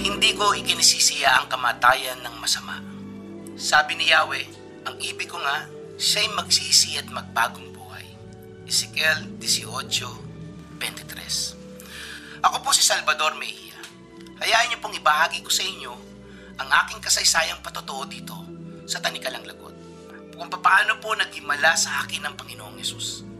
Hindi ko ikinisisiya ang kamatayan ng masama. Sabi ni Yahweh, ang ibig ko nga, siya'y magsisi at magbagong buhay. Ezekiel 18:23. Ako po si Salvador Mejia. Hayaan niyo pong ibahagi ko sa inyo ang aking kasaysayang patotoo dito sa Tanikalang Lagot. Kung paano po naghimala sa akin ng Panginoong Yesus.